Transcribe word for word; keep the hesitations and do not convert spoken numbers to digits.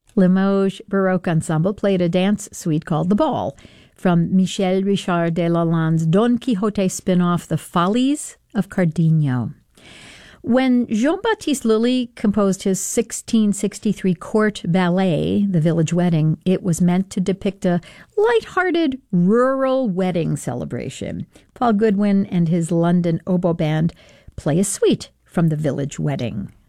Limoges Baroque Ensemble played a dance suite called The Ball from Michel Richard de Lalande's Don Quixote spin-off, The Follies of Cardenio. When Jean-Baptiste Lully composed his sixteen sixty-three court ballet, The Village Wedding, it was meant to depict a light-hearted rural wedding celebration. Paul Goodwin and his London oboe band play a suite from The Village Wedding.